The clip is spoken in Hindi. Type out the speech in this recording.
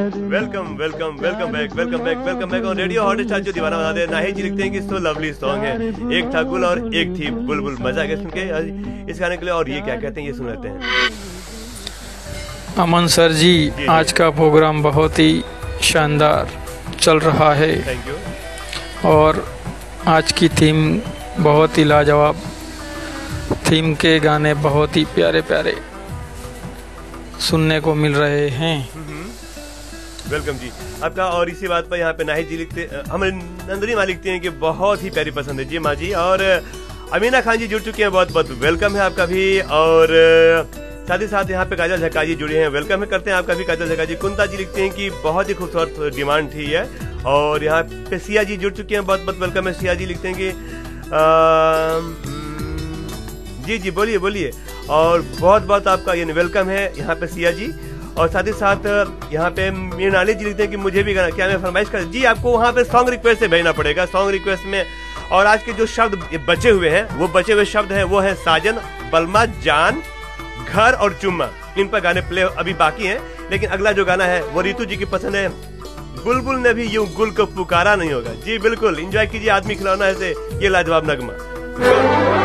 Welcome welcome welcome back on radio hot star जो दीवाना बना दे। नाहिद जी लिखते हैं कि सो लवली सॉन्ग है, एक था गुल और एक थी बुलबुल। मजा आ गया सुन के इस गाने के लिए। और ये क्या कहते हैं, ये सुन लेते हैं। अमन सर जी, आज का प्रोग्राम बहुत ही शानदार चल रहा है। Thank you. और आज की थीम बहुत ही लाजवाब, थीम के गाने बहुत ही प्यारे प्यारे सुनने को मिल रहे हैं। वेलकम जी आपका। और इसी बात पर यहाँ पे नाहिद जी लिखते, हमारे नंदनी माँ लिखते हैं कि बहुत ही प्यारी पसंद है जी माँ जी। और अमीना खान जी जुड़ चुके हैं, बहुत बहुत वेलकम है आपका भी। और साथ ही साथ यहाँ पे काजल झक्का जी जुड़े हैं, वेलकम है करते हैं आपका भी काजल झक्का जी। कुंता जी लिखते हैं कि बहुत ही खूबसूरत डिमांड थी है। और यहाँ पे सिया जी जुड़ चुके हैं, बहुत बहुत वेलकम है। सिया जी लिखते हैं कि जी जी बोलिए बोलिए। और बहुत बहुत आपका ये वेलकम है यहाँ पे सिया जी। और साथ ही साथ यहाँ पे मीनाली जी लिखते हैं कि मुझे भी गाना, क्या मैं फरमाइश कर जी आपको वहाँ पे सॉन्ग रिक्वेस्ट से भेजना पड़ेगा, सॉन्ग रिक्वेस्ट में। और आज के जो शब्द बचे हुए हैं, वो बचे हुए शब्द हैं, वो है साजन, बलमा, जान, घर और चुम्मा। इन पर गाने प्ले अभी बाकी हैं, लेकिन अगला जो गाना है वो रितु जी की पसंद है। बुलबुल ने भी यूं गुल को पुकारा नहीं होगा। जी बिल्कुल, एंजॉय कीजिए आदमी खिलौना है से ये लाजवाब नगमा।